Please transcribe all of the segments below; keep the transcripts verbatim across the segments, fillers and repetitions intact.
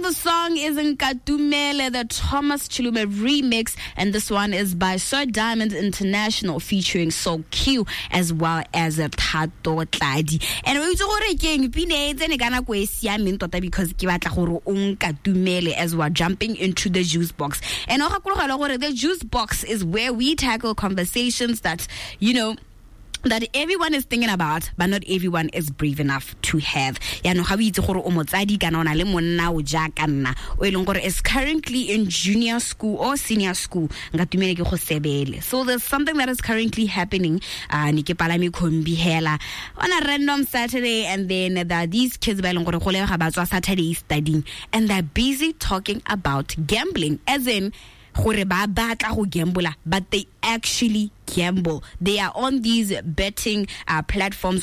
the song is Nkatumele, the Thomas Chilume remix, and this one is by Sir Diamond International featuring So Q as well as Thato Tladi. And we go again, Pine, then gonna go siameng tota because ke batla gore o Nkatumele as we're jumping into the juice box. And the juice box is where we tackle conversations that, you know, that everyone is thinking about, but not everyone is brave enough to have. Ya no ga o itse gore o motsadi kana ona le monna o ja kana o eleng gore is currently in junior school or senior school ngatumele ke go sebele. So there's something that is currently happening uh ni ke palame khombi hela on a random Saturday, and then there are these kids ba eleng gore go le ga ba tswa Saturday studying, and they're busy talking about gambling, as in gore ba batla go gambla, but they actually gamble. They are on these betting uh, platforms.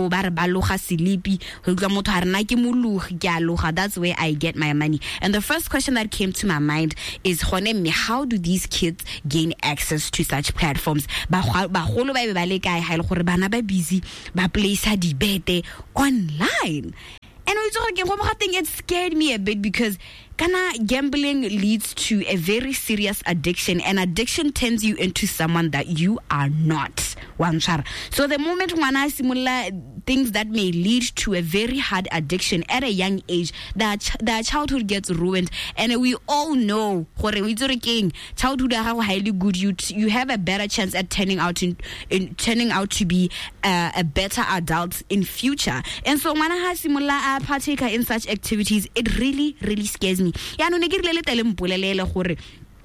That's where I get my money. And the first question that came to my mind is, how do these kids gain access to such platforms? Busy, place online. And I think it scared me a bit because kana gambling leads to a very serious addiction, and addiction turns you into someone that you are not. So the moment one has similar things that may lead to a very hard addiction at a young age, that that childhood gets ruined. And we all know childhood are highly good. You you have a better chance at turning out in, in turning out to be uh, a better adult in future. And so when I have similar uh, partaker in such activities, it really really scares me. Ya no negirele tele mpolelele gore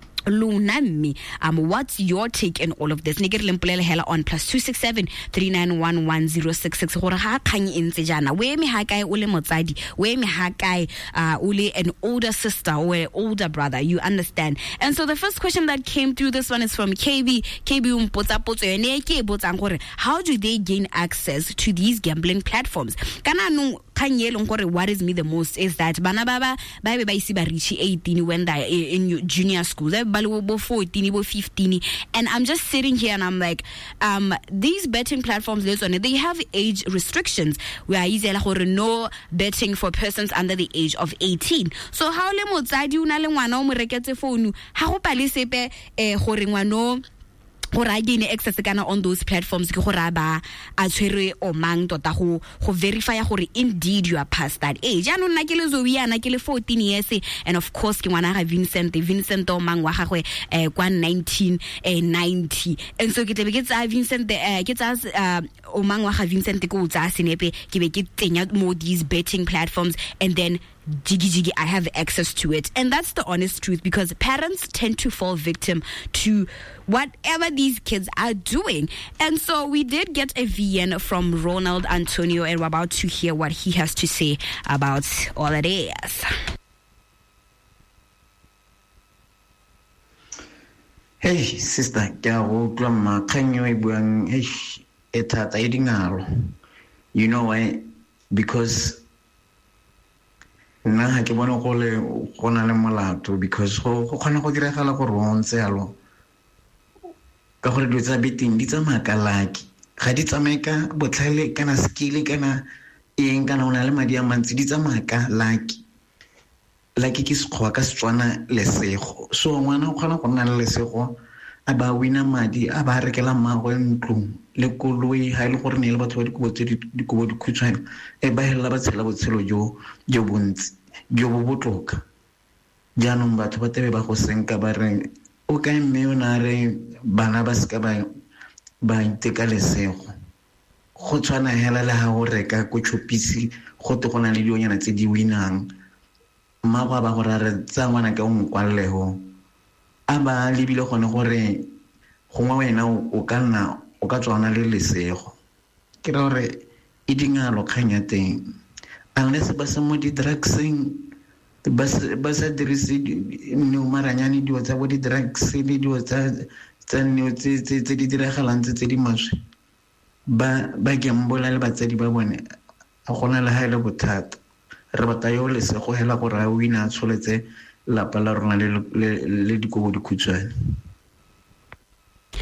Luna me. Um, what's your take in all of this? Nigger Limpulele Hela on plus two six seven three nine one one zero six six. Hora ha kanyi in sejana. We me hakai ule motsadi. We me hakai uh ule an older sister or an older brother. You understand? And so the first question that came through this one is from K B. K B umpota poto ene ke botsa ngore. How do they gain access to these gambling platforms? Kana no what is me the most is that bana baba ba be ba isi ba reach eighteen when they in junior school. They ba fourteen, fifteen, and I'm just sitting here and I'm like, um, these betting platforms, they have age restrictions. We are easy no betting for persons under the age of eighteen. So how le motsadi una le ngwana o mo reketse phone ha go pale sepe eh gore ngwana gore a gain access kana on those platforms ke gore ba a tshwere o mang tota go go verify gore indeed you are past that age. Ya no nna ke le Zowiana ke le fourteen years, and of course ke ngwana ga Vincent Vincent o mang wa gagwe eh kwa nineteen ninety, and so ke tebe ke tsa Vincent eh ke tsa o mang wa ga Vincent ke o tsa senepe ke be ke tsenya mo these betting platforms, and then jiggy jiggy I have access to it. And that's the honest truth, because parents tend to fall victim to whatever these kids are doing. And so we did get a V N from Ronald Antonio, and we're about to hear what he has to say about all of this. Hey sister, you know why? Because nna ha ke bona go le gona le molato, because go khona go diragala go rontse alo ka gore ditsa betting di tsamaya ka laki ga di tsamaye ka botlhale kana skill kana eng kana ona le madi a mantsi di tsamaya ka laki laki ke sekgwa ka Setswana lesego. So ngwana o khona go nna le lesego a ba wina madi a ba rekela mmago ntlo le koloi ha ile gore ne le batho ba dikobo tse di kobo di khutshwana e ba hela ba tshela botshelo jo jo bontsi jo bo botoka. Jaanong batho ba tebe ba go senka ba re o ka mme o na re bana ba ska ba ba iteka lesego go tshwana hela le ha o reka go chopisi go te gona le dionyana tse di winang mma ba go re tsa ngwana ka o mokwalleho aba libile gone gore gongwa wena o ka nna o ka tswana le lesego ke re gore e dingalo khanya teng unless ba se mo di drugsing ba ba sa dirise no maranyane di tsa bo di drugs le di tsa tsa no tse tse di diragalang tse di maswe ba ba gembola le batsadi ba bone a gona le haele bothata re bata yo lesego hela gore a wina tsoletse la pala rona le le dikobo di khutshwane.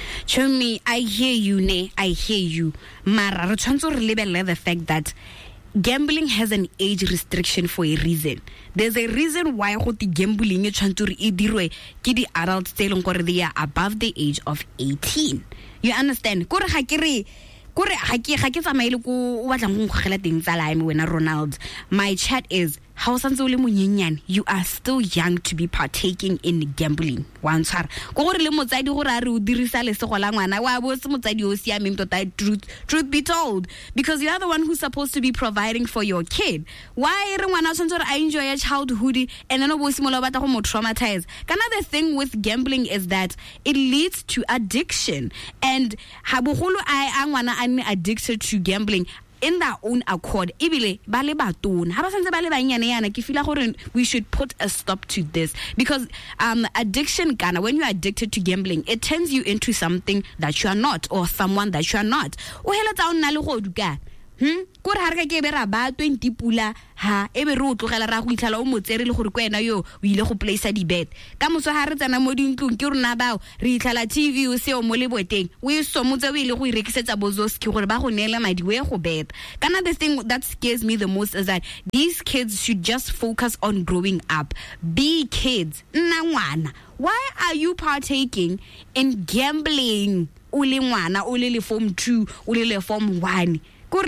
Chomi, I hear you, ne, I hear you. Mara, re tshwantse re lebelle the fact that gambling has an age restriction for a reason. There's a reason why go the gambling e tshwantse re e dirwe ke di adults tse leng gore they are above the age of eighteen. You understand? Kore ga ke re kore ga ke ga ke tsamaile go o batlang go ngogela teng tsala ime wena Ronald. My chat is how santse o le monyenyane, you are still young to be partaking in gambling. Wa ntshwara go gore le motsadi gore a re o dirisa lesego la ngwana wa bo se motsadi o siameng tota. Truth truth be told, because you are the one who's supposed to be providing for your kid. Why re ngwana tshwantse I enjoy your childhood and then o bo simola batla go mo traumatize? Another thing with gambling is that it leads to addiction, and ha bogolo a ngwana a addicted to gambling in their own accord. Ibile bale batona ha ba santse bale banyane yana ke feel gore we should put a stop to this, because um addiction kana when you're addicted to gambling, it turns you into something that you are not, or someone that you are not. O hela tsa ona le go duka hm go re ha re ke be ra ba twenty pula ha e be re o tlogela ra go itlhala o motsere le gore kwena yo o ile go place di bet ka moso ha re tsana mo dintlong ke rona bao re itlhala T V o se o mo le boteng o e so motse o ile go irekisetsa bozoski gore ba go neela madi we go bet. Kana the thing that scares me the most is that these kids should just focus on growing up. Be kids nna ngwana. Why are you partaking in gambling? O le ngwana o le le form two o le le form one. No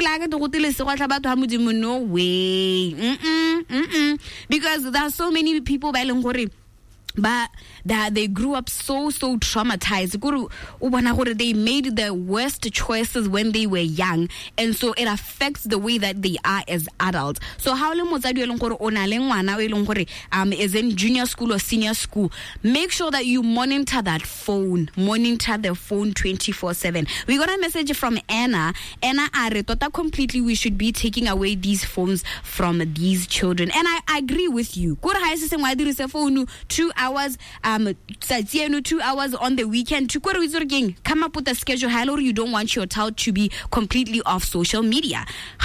way. Mm-mm, mm-mm. Because there are so many people but that they grew up so so traumatized. They made the worst choices when they were young, and so it affects the way that they are as adults. So how um is in junior school or senior school, make sure that you monitor that phone, monitor the phone twenty-four seven. We got a message from Anna. Anna are tota completely we should be taking away these phones from these children, and I, I agree with you. Two hours um two hours on the weekend to come up with a schedule how you don't want your child to be completely off social media.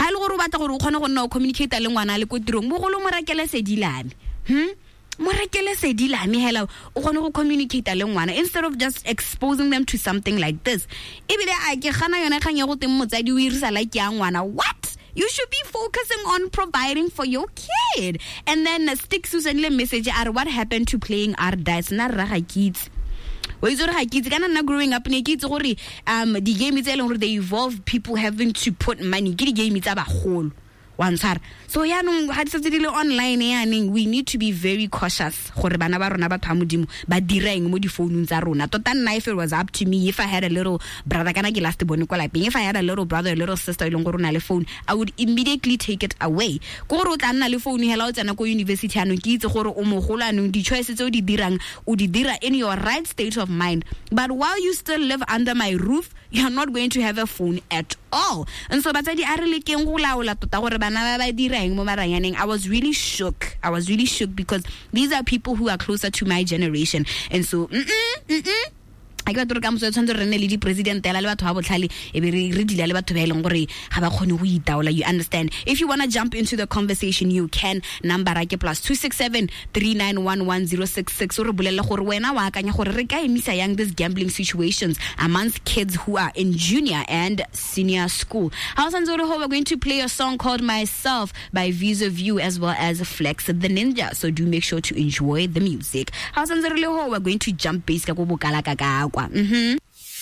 Communicate le ngwana le ko tirong mo go lo morakele sedilane hm morakele sedilane hela o gone go communicate le ngwana instead of just exposing them to something like this. Ebile a ke gana yona kgang ya go teng motsadi o irisa like ya ngwana. What? You should be focusing on providing for your kid. And then uh, stick Susan le message are what happened to playing our dice na raga kids. We zo raga kids kana na growing up ne kids gore um the game is elong they evolve people having to put money. Ke di game tsa bagolo. Wansar. So ya no ha tse dile online yaning we need to be very cautious gore bana ba rona ba thamodimo ba direng mo di phone tsa rona. Tota nna if it was up to me, if I had a little brother kana ke last bone kwa lapeng, if I had a little brother a little sister ilong gore na le phone, I would immediately take it away. Go re o tla nna le phone hela o tsena ko university ano ke itse gore o mogolo ano di choices tse o di dirang o di dira in your right state of mind, but while you still live under my roof you're not going to have a phone at all. And so batsadi a re le keng go laola tota gore bana ba ba dirang mo maranyaneng. I was really shook. I was really shook because these are people who are closer to my generation, and so mm mm mm I got to come so the president tell le batho ba botlhale e be re re dile le batho ba eleng gore ga ba khone go itaola. You understand? If you want to jump into the conversation you can. Number ra ke plus two six seven three nine one one zero six six o re bolella gore wena wa akanya gore re ka emisa yang this gambling situations amongst kids who are in junior and senior school. Hausanzoro ho we're going to play a song called Myself by Visa View as well as Flex the Ninja, so do make sure to enjoy the music. Hausanzoro le ho we're going to jump base ka go bokala ka Mhm.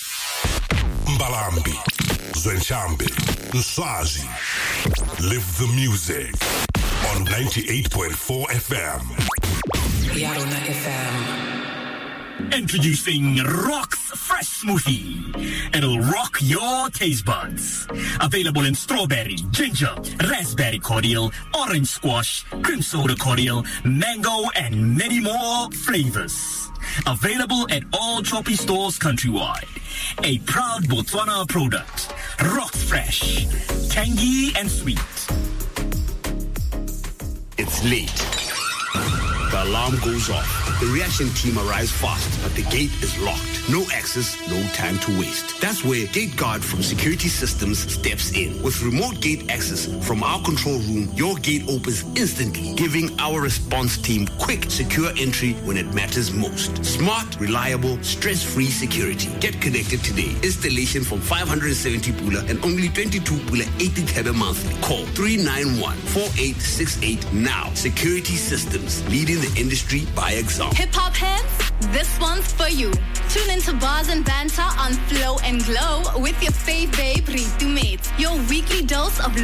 Mbalambi, Zwenshambi, Nswazi. Live the music on ninety-eight point four F M. Yarona F M. Introducing Rock's Fresh Smoothie. It'll rock your taste buds. Available in strawberry, ginger, raspberry cordial, orange squash, cream soda cordial, mango, and many more flavors. Available at all Choppy stores countrywide. A proud Botswana product. Rock's Fresh. Tangy and sweet. It's late, but the alarm goes off. The reaction team arrives fast, but the gate is locked. No access, no time to waste. That's where GateGuard from Security Systems steps in. With remote gate access from our control room, your gate opens instantly, giving our response team quick, secure entry when it matters most. Smart, reliable, stress-free security. Get connected today. Installation from five hundred seventy pula and only twenty-two pula eighty thebe monthly. Call three nine one, four eight six eight now. Security Systems, leading the industry by example. Hip-hop heads, this one's for you. Tune into Bars and Banter on Flow and Glow with your fave babe, Ritu Mates. Your weekly dose of